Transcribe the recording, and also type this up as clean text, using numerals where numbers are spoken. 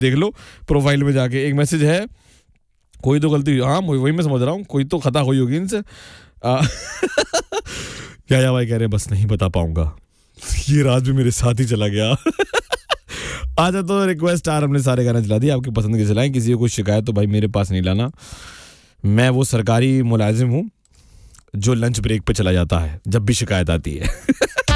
देख low profile में जाके एक मैसेज है, कोई तो गलती, हाँ वही मैं समझ रहा हूँ, कोई तो खता हुई होगी इनसे। क्या भाई कह रहे हैं बस नहीं बता पाऊंगा, ये राज भी मेरे साथ ही चला गया। अच्छा तो रिक्वेस्ट स्टार हमने सारे गाने चला दिए, आपकी पसंद के चलाएं, किसी को कोई शिकायत तो भाई मेरे पास नहीं लाना, मैं वो सरकारी मुलाजिम हूँ जो लंच ब्रेक पे चला जाता है जब भी शिकायत आती है।